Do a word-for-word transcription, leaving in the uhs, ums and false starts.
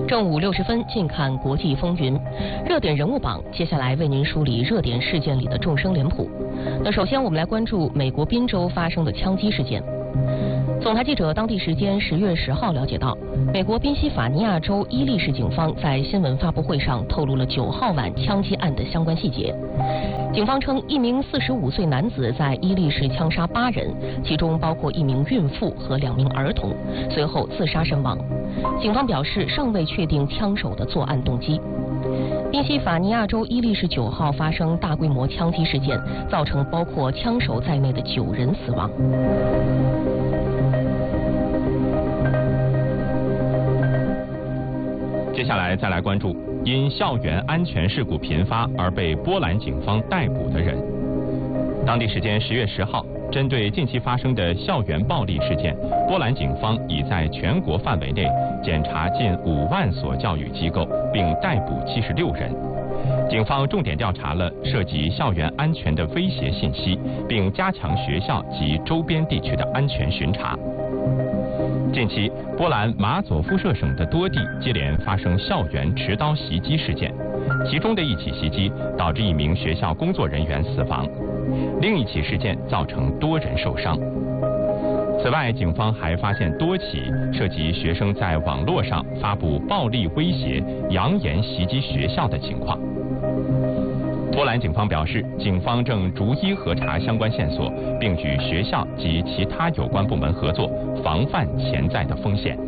正午六十分，近看国际风云，热点人物榜，接下来为您梳理热点事件里的众生脸谱。那首先我们来关注美国宾州发生的枪击事件。总台记者当地时间十月十号了解到，美国宾夕法尼亚州伊利市警方在新闻发布会上透露了九号晚枪击案的相关细节。警方称，一名四十五岁男子在伊利市枪杀八人，其中包括一名孕妇和两名儿童，随后自杀身亡。警方表示，尚未确定枪手的作案动机。宾夕法尼亚州伊利市九号发生大规模枪击事件，造成包括枪手在内的九人死亡。 接下来再来关注因校园安全事故频发而被波兰警方逮捕的人。当地时间十月十号，针对近期发生的校园暴力事件，波兰警方已在全国范围内检查近五万所教育机构，并逮捕七十六人。警方重点调查了涉及校园安全的威胁信息，并加强学校及周边地区的安全巡查。近期，波兰马佐夫舍省的多地接连发生校园持刀袭击事件，其中的一起袭击导致一名学校工作人员死亡，另一起事件造成多人受伤。此外，警方还发现多起涉及学生在网络上发布暴力威胁、扬言袭击学校的情况。波兰警方表示，警方正逐一核查相关线索，并与学校及其他有关部门合作，防范潜在的风险。